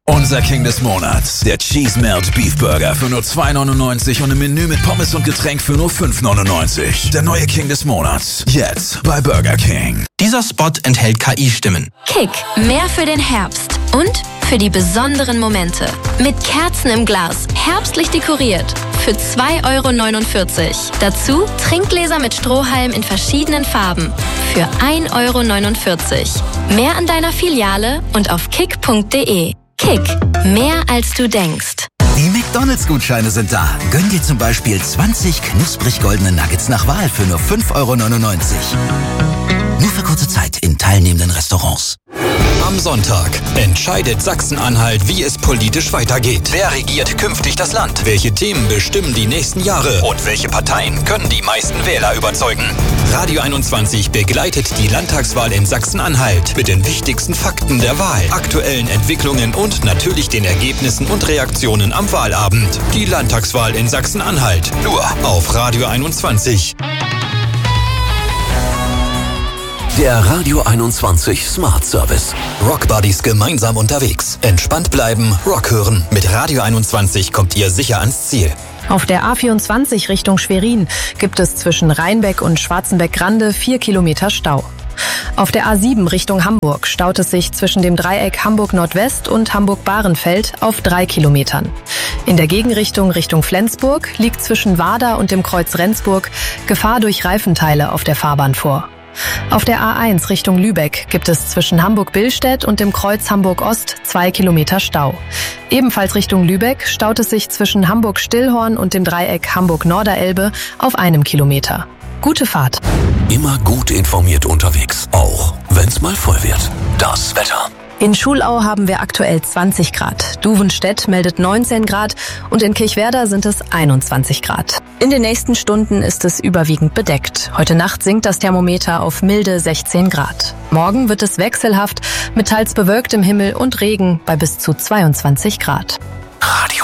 Unser King des Monats, der Cheese Melt Beef Burger für nur $2,99 und ein Menü mit Pommes und Getränk für nur $5,99. Der neue King des Monats, jetzt bei Burger King. Dieser Spot enthält KI-Stimmen. Kick, mehr für den Herbst und für die besonderen Momente. Mit Kerzen im Glas, herbstlich dekoriert, für $2,49 €. Dazu Trinkgläser mit Strohhalm in verschiedenen Farben für $1,49 €. Mehr an deiner Filiale und auf kick.de. Kick, mehr als du denkst. Die McDonalds-Gutscheine sind da. Gönn dir zum Beispiel 20 knusprig goldene Nuggets nach Wahl für nur $5,99 €. Nur für kurze Zeit in teilnehmenden Restaurants. Am Sonntag entscheidet Sachsen-Anhalt, wie es politisch weitergeht. Wer regiert künftig das Land? Welche Themen bestimmen die nächsten Jahre? Und welche Parteien können die meisten Wähler überzeugen? Radio 21 begleitet die Landtagswahl in Sachsen-Anhalt mit den wichtigsten Fakten der Wahl, aktuellen Entwicklungen und natürlich den Ergebnissen und Reaktionen am Wahlabend. Die Landtagswahl in Sachsen-Anhalt. Nur auf Radio 21. Der Radio 21 Smart Service. Rockbuddies gemeinsam unterwegs. Entspannt bleiben, Rock hören. Mit Radio 21 kommt ihr sicher ans Ziel. Auf der A24 Richtung Schwerin gibt es zwischen Rheinbeck und Schwarzenbeck-Grande 4 Kilometer Stau. Auf der A7 Richtung Hamburg staut es sich zwischen dem Dreieck Hamburg-Nordwest und Hamburg-Bahrenfeld auf 3 Kilometern. In der Gegenrichtung Richtung Flensburg liegt zwischen Warda und dem Kreuz Rendsburg Gefahr durch Reifenteile auf der Fahrbahn vor. Auf der A1 Richtung Lübeck gibt es zwischen Hamburg-Billstedt und dem Kreuz Hamburg-Ost 2 Kilometer Stau. Ebenfalls Richtung Lübeck staut es sich zwischen Hamburg-Stillhorn und dem Dreieck Hamburg-Norderelbe auf 1 Kilometer. Gute Fahrt. Immer gut informiert unterwegs, auch wenn's mal voll wird. Das Wetter. In Schulau haben wir aktuell 20 Grad. Duvenstedt meldet 19 Grad und in Kirchwerder sind es 21 Grad. In den nächsten Stunden ist es überwiegend bedeckt. Heute Nacht sinkt das Thermometer auf milde 16 Grad. Morgen wird es wechselhaft mit teils bewölktem Himmel und Regen bei bis zu 22 Grad. Radio